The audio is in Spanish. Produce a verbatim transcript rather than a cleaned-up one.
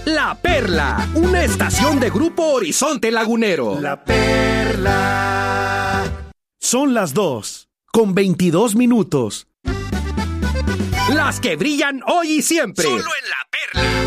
La Perla, una estación de Grupo Horizonte Lagunero. La Perla. Son las dos, con veintidós minutos. Las que brillan hoy y siempre. Solo en La Perla.